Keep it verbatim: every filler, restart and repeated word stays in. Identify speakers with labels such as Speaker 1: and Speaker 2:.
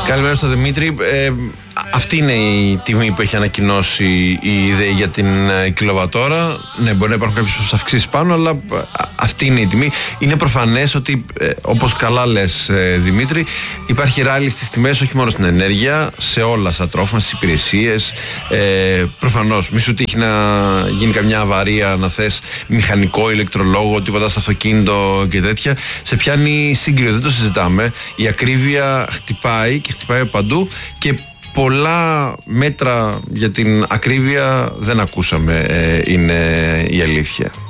Speaker 1: Καλημέρα στο Δημήτρη. Ε, αυτή είναι η τιμή που έχει ανακοινώσει η ΔΕΗ για την κιλοβατόρα. Ναι, μπορεί να υπάρχουν κάποιες αυξήσεις πάνω, αλλά αυτή είναι η τιμή. Είναι προφανές ότι, ε, όπως καλά λες, ε, Δημήτρη, υπάρχει ράλι στις τιμές, όχι μόνο στην ενέργεια, σε όλα στα τρόφιμα, στις υπηρεσίες. Ε, προφανώς, μη σου τύχει να γίνει καμιά αβαρία, να θες μηχανικό, ηλεκτρολόγο, τίποτα στο αυτοκίνητο και τέτοια. Σε πιάνει σύγκριο, δεν το συζητάμε. Η ακρίβεια χτυπάει και χτυπάει παντού και πολλά μέτρα για την ακρίβεια δεν ακούσαμε, ε, είναι η αλήθεια.